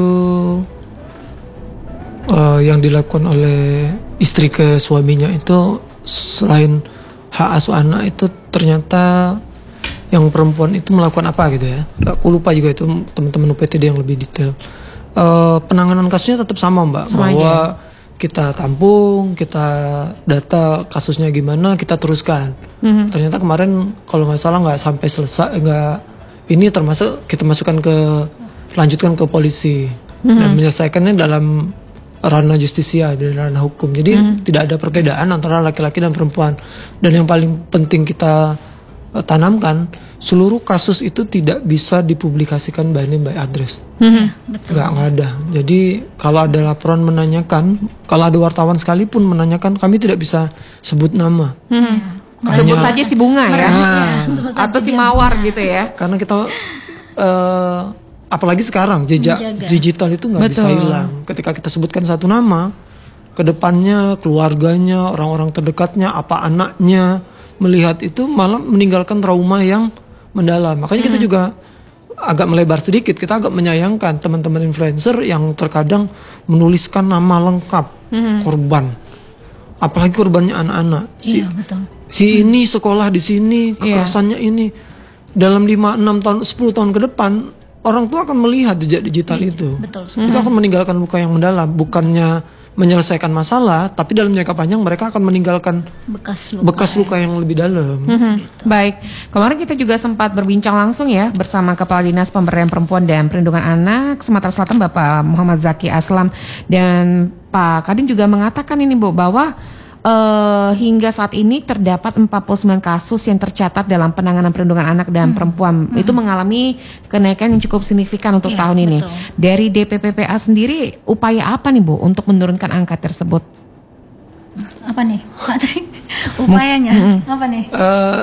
Speaker 1: Uh, yang dilakukan oleh istri ke suaminya itu selain hak asuh anak itu ternyata yang perempuan itu melakukan apa gitu ya. Aku lupa juga itu teman-teman U P T D yang lebih detail. Uh, penanganan kasusnya tetap sama Mbak. Semuanya. Bahwa kita tampung, kita data kasusnya gimana, kita teruskan. Mm-hmm. Ternyata kemarin kalau nggak salah nggak sampai selesai, nggak ini termasuk kita masukkan ke lanjutkan ke polisi mm-hmm. dan menyelesaikannya dalam ranah justisia, dari ranah hukum. Jadi hmm. tidak ada perbedaan antara laki-laki dan perempuan. Dan yang paling penting kita uh, tanamkan, seluruh kasus itu tidak bisa dipublikasikan by name by address. Hmm. Betul. Nggak, nggak ada. Jadi kalau ada laporan menanyakan, kalau ada wartawan sekalipun menanyakan, kami tidak bisa sebut nama.
Speaker 2: Hmm. Hanya, sebut saja si Bunga ya, nah, atau si Mawar gitu ya.
Speaker 1: Karena kita uh, apalagi sekarang jejak menjaga. Digital itu nggak bisa hilang. Ketika kita sebutkan satu nama, kedepannya keluarganya, orang-orang terdekatnya, apa anaknya melihat itu malah meninggalkan trauma yang mendalam. Makanya hmm. kita juga agak melebar sedikit. Kita agak menyayangkan teman-teman influencer yang terkadang menuliskan nama lengkap hmm. korban, apalagi korbannya anak-anak. Si,
Speaker 3: iya, betul.
Speaker 1: si ini sekolah di sini, kekerasannya yeah. ini dalam lima, enam tahun, sepuluh tahun ke depan. Orang tua akan melihat jejak digital iya, itu. Betul. Itu akan meninggalkan luka yang mendalam. Bukannya menyelesaikan masalah, tapi dalam jangka panjang mereka akan meninggalkan bekas luka, bekas luka yang lebih dalam.
Speaker 2: Mm-hmm. Gitu. Baik, kemarin kita juga sempat berbincang langsung ya bersama Kepala Dinas Pemberdayaan Perempuan dan Perlindungan Anak Sumatera Selatan Bapak Muhammad Zaki Aslam, dan Pak Kadin juga mengatakan ini Bu bahwa Uh, hingga saat ini terdapat empat puluh sembilan kasus yang tercatat dalam penanganan perlindungan anak dan hmm. perempuan. Hmm. Itu mengalami kenaikan yang cukup signifikan untuk ya, tahun ini. Betul. Dari D P P P A sendiri, upaya apa nih Bu untuk menurunkan angka tersebut?
Speaker 3: Apa nih, Pak Tri? Upayanya hmm. apa nih?
Speaker 1: Uh,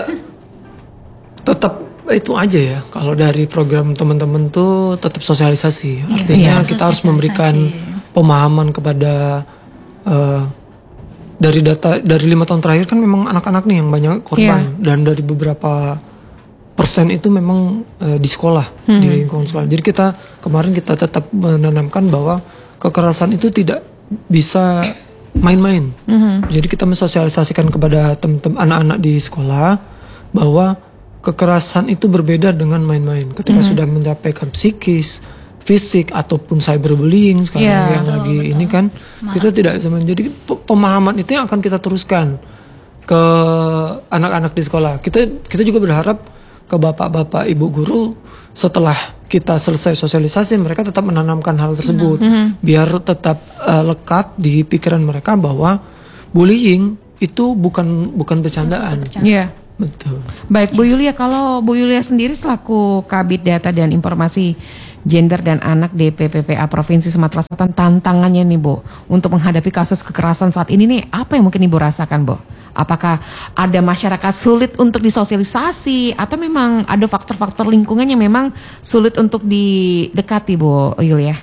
Speaker 1: tetap itu aja ya. Kalau dari program teman-teman tuh tetap sosialisasi. Artinya ya, kita harus memberikan pemahaman kepada uh, dari data dari lima tahun terakhir kan memang anak-anak nih yang banyak korban yeah. dan dari beberapa persen itu memang uh, di sekolah hmm. di lingkungan sekolah. Jadi kita kemarin kita tetap menanamkan bahwa kekerasan itu tidak bisa main-main. Hmm. Jadi kita mensosialisasikan kepada teman-teman anak-anak di sekolah bahwa kekerasan itu berbeda dengan main-main. Ketika hmm. sudah mencapai psikis, fisik ataupun cyberbullying sekarang yeah, yang betul, lagi betul. Ini kan Maaf. Kita tidak zaman. Jadi pemahaman itu yang akan kita teruskan ke anak-anak di sekolah. Kita kita juga berharap ke bapak-bapak ibu guru setelah kita selesai sosialisasi mereka tetap menanamkan hal tersebut mm-hmm. biar tetap uh, lekat di pikiran mereka bahwa bullying itu bukan bukan bercandaan.
Speaker 2: Iya.
Speaker 1: Betul.
Speaker 2: Baik Bu Yulia, kalau Bu Yulia sendiri selaku Kabid Data dan Informasi Gender dan Anak D P P P A Provinsi Sumatera Selatan, tantangannya nih Bu untuk menghadapi kasus kekerasan saat ini nih apa yang mungkin Ibu rasakan Bu? Apakah ada masyarakat sulit untuk disosialisasi atau memang ada faktor-faktor lingkungan yang memang sulit untuk didekati Bu Yulia?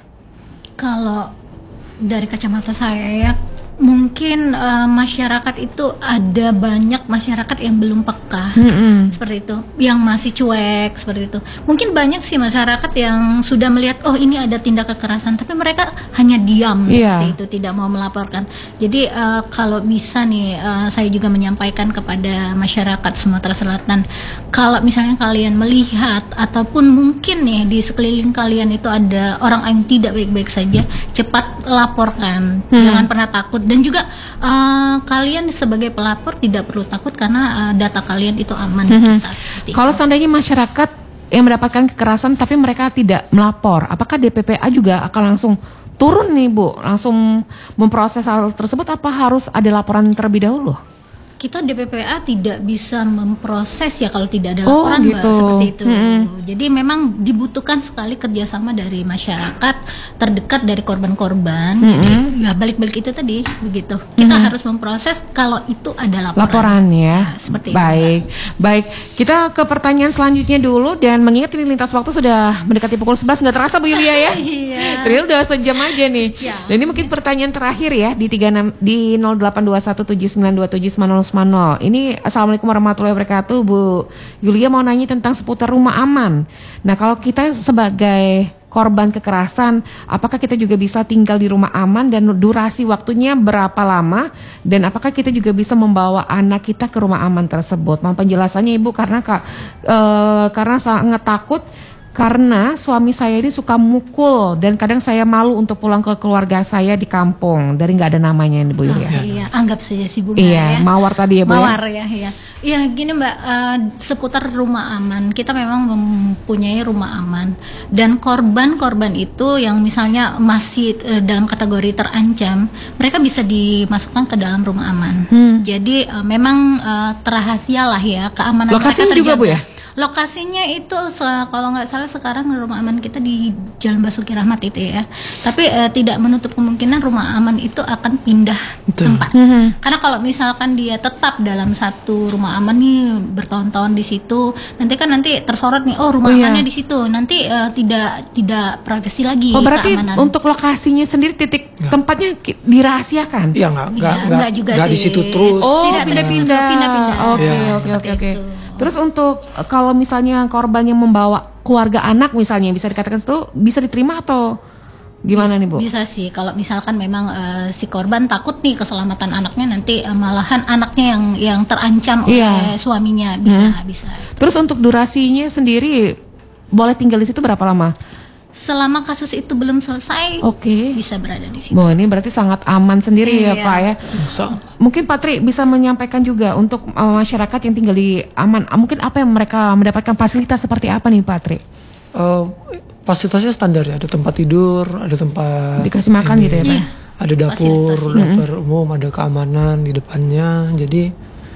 Speaker 3: Kalau dari kacamata saya ya, mungkin uh, masyarakat itu ada banyak masyarakat yang belum peka mm-hmm. seperti itu, yang masih cuek seperti itu. Mungkin banyak sih masyarakat yang sudah melihat oh ini ada tindak kekerasan, tapi mereka hanya diam yeah. seperti itu, tidak mau melaporkan. Jadi uh, kalau bisa nih uh, saya juga menyampaikan kepada masyarakat Sumatera Selatan, kalau misalnya kalian melihat ataupun mungkin nih di sekeliling kalian itu ada orang yang tidak baik-baik saja, cepat laporkan, hmm. jangan pernah takut. Dan juga uh, kalian sebagai pelapor tidak perlu takut karena uh, data kalian itu aman.
Speaker 2: Mm-hmm.
Speaker 3: Kita,
Speaker 2: kalau itu. Seandainya masyarakat yang mendapatkan kekerasan tapi mereka tidak melapor, apakah D P P A juga akan langsung turun nih Bu, langsung memproses hal tersebut? Apa harus ada laporan terlebih dahulu?
Speaker 3: Kita D P P A tidak bisa memproses ya kalau tidak ada
Speaker 2: oh,
Speaker 3: laporan
Speaker 2: gitu.
Speaker 3: Mbak, seperti itu.
Speaker 2: Hmm.
Speaker 3: Jadi memang dibutuhkan sekali kerjasama dari masyarakat terdekat dari korban-korban. Hmm. Jadi ya balik-balik itu tadi begitu. Kita hmm. harus memproses kalau itu ada laporan.
Speaker 2: Laporan ya.
Speaker 3: Nah, seperti
Speaker 2: baik,
Speaker 3: itu,
Speaker 2: baik. Kita ke pertanyaan selanjutnya dulu dan mengingat ini lintas waktu sudah mendekati pukul sebelas, nggak terasa Bu Yulia ya? Iya. Ternyata udah sejam aja nih. Sejam. Dan ini mungkin pertanyaan terakhir ya di tiga enam di nol delapan dua satu tujuh sembilan dua tujuh sembilan nol. Ini assalamualaikum warahmatullahi wabarakatuh. Bu Yulia mau nanya tentang seputar rumah aman. Nah kalau kita sebagai korban kekerasan, apakah kita juga bisa tinggal di rumah aman dan durasi waktunya berapa lama? Dan apakah kita juga bisa membawa anak kita ke rumah aman tersebut? Mohon penjelasannya Ibu karena kak, e, karena sangat takut. Karena suami saya ini suka mukul dan kadang saya malu untuk pulang ke keluarga saya di kampung dari nggak ada namanya ini Bu Yulia.
Speaker 3: Oh, iya, anggap saja si Bunga
Speaker 2: iya, ya. Mawar tadi ya Bu.
Speaker 3: Mawar ya, ya. Ya gini Mbak, uh, seputar rumah aman kita memang mempunyai rumah aman dan korban-korban itu yang misalnya masih uh, dalam kategori terancam, mereka bisa dimasukkan ke dalam rumah aman. Hmm. Jadi uh, memang uh, terrahasia lah ya keamanan
Speaker 2: lokasinya
Speaker 3: mereka terjaga.
Speaker 2: Juga Bu ya?
Speaker 3: Lokasinya itu kalau nggak salah sekarang rumah aman kita di Jalan Basuki Rahmat itu ya. Tapi eh, tidak menutup kemungkinan rumah aman itu akan pindah Betul. tempat. Mm-hmm. Karena kalau misalkan dia tetap dalam satu rumah aman nih bertahun-tahun di situ, nanti kan nanti tersorot nih oh rumah oh, amannya iya. di situ. Nanti eh, tidak tidak privasi lagi.
Speaker 2: Oh berarti
Speaker 3: keamanan.
Speaker 2: Untuk lokasinya sendiri titik ya. tempatnya dirahasiakan?
Speaker 1: Iya nggak nggak
Speaker 3: ya, nggak juga
Speaker 1: nggak
Speaker 3: sih.
Speaker 1: di situ terus.
Speaker 2: Oh
Speaker 3: tidak
Speaker 2: pindah-pindah.
Speaker 3: Pindah-pindah.
Speaker 2: Oke oke oke oke. Terus untuk kalau misalnya korban yang membawa keluarga anak misalnya bisa dikatakan itu bisa diterima atau gimana
Speaker 3: bisa,
Speaker 2: nih Bu?
Speaker 3: Bisa sih kalau misalkan memang uh, si korban takut nih keselamatan anaknya nanti uh, malahan anaknya yang yang terancam
Speaker 2: iya.
Speaker 3: oleh suaminya bisa hmm. bisa.
Speaker 2: Terus untuk durasinya sendiri boleh tinggal di situ berapa lama?
Speaker 3: Selama kasus itu belum selesai,
Speaker 2: oke, okay.
Speaker 3: bisa berada di situ.
Speaker 2: Oh ini berarti sangat aman sendiri iya, ya Pak ya.
Speaker 1: So.
Speaker 2: Mungkin Pak Tri bisa menyampaikan juga untuk uh, masyarakat yang tinggal di aman, mungkin apa yang mereka mendapatkan fasilitas seperti apa nih Pak Tri?
Speaker 1: Uh, fasilitasnya standar ya, ada tempat tidur, ada tempat
Speaker 2: dikasih makan ini, gitu ya Pak. Iya.
Speaker 1: Ada dapur, dapur mm-hmm. umum, ada keamanan di depannya, jadi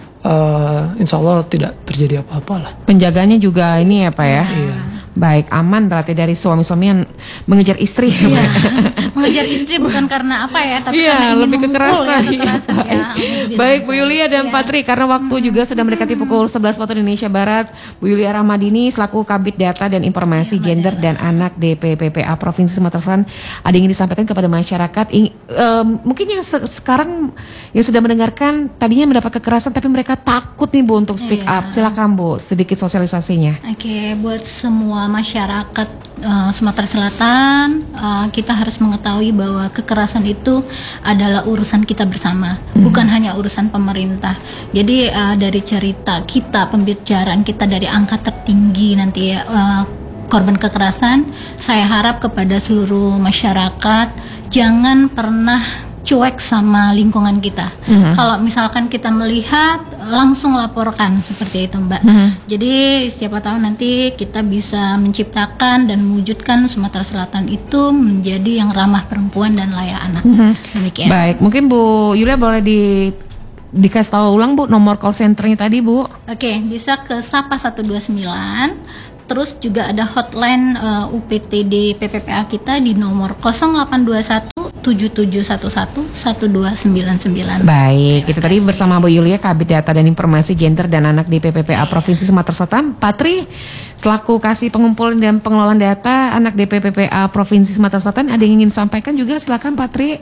Speaker 1: uh, insya Allah tidak terjadi apa-apa lah.
Speaker 2: Penjaganya juga ini ya Pak ya.
Speaker 1: Iya.
Speaker 2: Baik, aman berarti dari suami-suami yang mengejar istri.
Speaker 3: Iya. Mengejar istri bukan karena apa ya, tapi
Speaker 2: iya,
Speaker 3: karena ingin
Speaker 2: lebih kekerasan.
Speaker 3: Ya, kekerasan ya.
Speaker 2: Ya. Baik, Bu Yulia dan ya. Pak Tri, karena waktu hmm. juga sudah mendekati pukul sebelas waktu Indonesia Barat, Bu Yulia Rahmadini selaku Kabid Data dan Informasi ya, Gender dan Anak D P P P A Provinsi Sumatera Selatan, ada yang ingin disampaikan kepada masyarakat. Ing, um, mungkin yang se- sekarang yang sudah mendengarkan tadinya mendapat kekerasan tapi mereka takut nih Bu untuk speak ya. up. Silakan Bu, sedikit sosialisasinya.
Speaker 3: Oke, buat semua masyarakat uh, Sumatera Selatan, uh, kita harus mengetahui bahwa kekerasan itu adalah urusan kita bersama, hmm. bukan hanya urusan pemerintah. Jadi uh, dari cerita kita, pembicaraan kita dari angka tertinggi nanti ya, uh, korban kekerasan, saya harap kepada seluruh masyarakat jangan pernah cuek sama lingkungan kita. Mm-hmm. Kalau misalkan kita melihat langsung laporkan seperti itu Mbak.
Speaker 2: Mhm.
Speaker 3: Jadi siapa tahu nanti kita bisa menciptakan dan mewujudkan Sumatera Selatan itu menjadi yang ramah perempuan dan layak anak. Demikian.
Speaker 2: Baik, mungkin Bu Yulia boleh di dikasih tahu ulang Bu nomor call centernya tadi Bu.
Speaker 3: Oke, bisa ke Sapa satu dua sembilan. Terus juga ada hotline uh, U P T D P P P A kita di nomor nol delapan dua satu tujuh tujuh satu satu satu dua sembilan sembilan.
Speaker 2: Baik, itu tadi bersama Bu Yulia, Kabid Data dan Informasi Gender dan Anak di P P P A Provinsi Sumatera Selatan. Patri, selaku kasih pengumpulan dan pengelolaan data anak di P P P A Provinsi Sumatera Selatan, ada yang ingin sampaikan juga? Silakan Patri.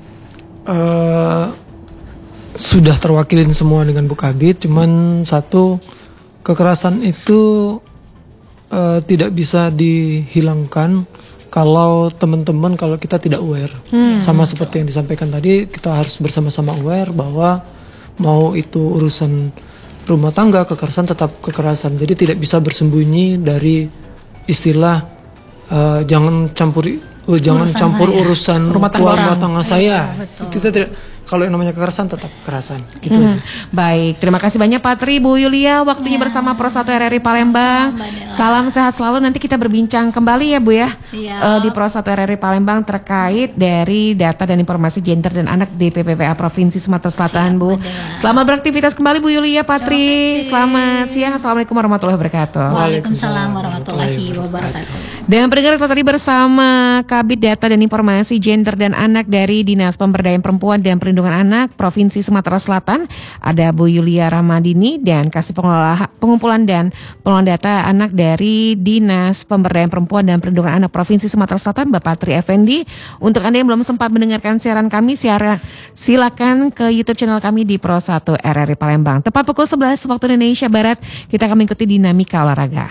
Speaker 1: Uh, sudah terwakilin semua dengan Bu Kabid, cuman satu, kekerasan itu Uh, tidak bisa dihilangkan kalau teman-teman, kalau kita tidak aware. Hmm. Sama seperti yang disampaikan tadi, kita harus bersama-sama aware bahwa mau itu urusan rumah tangga, kekerasan tetap kekerasan. Jadi tidak bisa bersembunyi dari istilah uh, jangan campur uh, jangan
Speaker 3: urusan
Speaker 1: campur
Speaker 3: saya.
Speaker 1: urusan
Speaker 2: Rumah tangga
Speaker 1: keluarga
Speaker 2: orang.
Speaker 1: tangga saya.
Speaker 3: Betul.
Speaker 1: Kita tidak, kalau yang namanya kekerasan tetap kekerasan. Gitu
Speaker 2: Hmm.
Speaker 1: aja.
Speaker 2: Baik, terima kasih banyak Patri, Bu Yulia, waktunya
Speaker 3: Ya.
Speaker 2: bersama Pro satu R R I Palembang.
Speaker 3: Sama, Mbak Dela.
Speaker 2: Salam sehat selalu. Nanti kita berbincang kembali ya Bu ya.
Speaker 3: Siap.
Speaker 2: Eh, di Pro satu R R I Palembang terkait dari data dan informasi gender dan anak di P P P A Provinsi Sumatera Selatan.
Speaker 3: Siap,
Speaker 2: Bu.
Speaker 3: Mbak Dela.
Speaker 2: Selamat beraktivitas kembali Bu Yulia, Patri.
Speaker 3: Terima kasih.
Speaker 2: Selamat siang. Assalamualaikum warahmatullahi wabarakatuh.
Speaker 3: Waalaikumsalam warahmatullahi wabarakatuh.
Speaker 2: Dan pendengar kita tadi bersama Kabid Data dan Informasi Gender dan Anak dari Dinas Pemberdayaan Perempuan dan Perlindungan Anak Provinsi Sumatera Selatan, ada Bu Yulia Ramadini, dan kasih pengelola pengumpulan dan pengelolaan data anak dari Dinas Pemberdayaan Perempuan dan Perlindungan Anak Provinsi Sumatera Selatan, Bapak Tri Effendi. Untuk Anda yang belum sempat mendengarkan siaran kami, siaran silakan ke YouTube channel kami di Pro satu R R I Palembang. Tepat pukul sebelas waktu Indonesia Barat, kita akan mengikuti dinamika olahraga.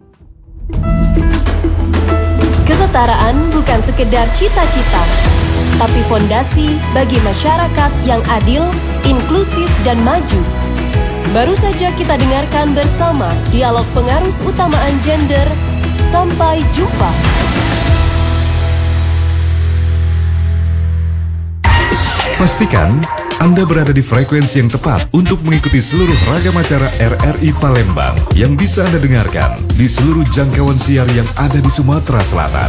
Speaker 5: Kesetaraan bukan sekedar cita-cita, tapi fondasi bagi masyarakat yang adil, inklusif, dan maju. Baru saja kita dengarkan bersama dialog pengarus utamaan gender. Sampai jumpa.
Speaker 6: Pastikan Anda berada di frekuensi yang tepat untuk mengikuti seluruh ragam acara R R I Palembang yang bisa Anda dengarkan di seluruh jangkauan siar yang ada di Sumatera Selatan.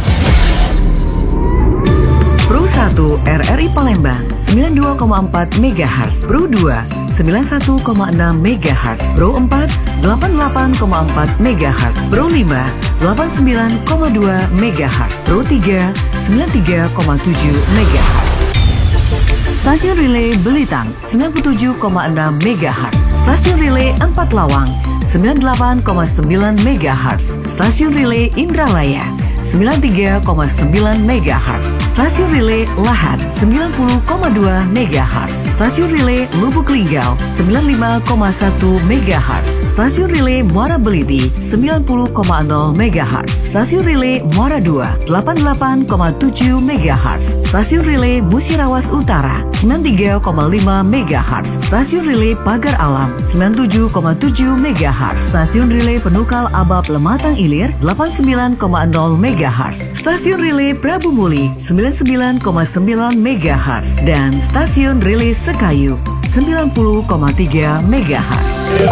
Speaker 7: Pro satu R R I Palembang sembilan puluh dua koma empat megahertz, Pro dua sembilan puluh satu koma enam megahertz, Pro empat delapan puluh delapan koma empat megahertz, Pro lima delapan puluh sembilan koma dua megahertz, Pro tiga sembilan puluh tiga koma tujuh megahertz. Stasiun Relay Belitang sembilan puluh tujuh koma enam megahertz, Stasiun Relay Empat Lawang sembilan puluh delapan koma sembilan megahertz, Stasiun Relay Indralaya sembilan puluh tiga koma sembilan megahertz, Stasiun Relay Lahat sembilan puluh koma dua megahertz, Stasiun Relay Lubuk Linggau sembilan puluh lima koma satu megahertz, Stasiun Relay Muara Beliti sembilan puluh koma nol megahertz, Stasiun Relay Muara dua delapan puluh delapan koma tujuh megahertz, Stasiun Relay Musirawas Utara sembilan puluh tiga koma lima megahertz, Stasiun Relay Pagar Alam sembilan puluh tujuh koma tujuh megahertz, Stasiun Relay Penukal Abab Lematang Ilir delapan puluh sembilan koma nol megahertz, Stasiun Relay Prabu Muli sembilan puluh sembilan koma sembilan megahertz, dan Stasiun Relay Sekayu sembilan puluh koma tiga megahertz.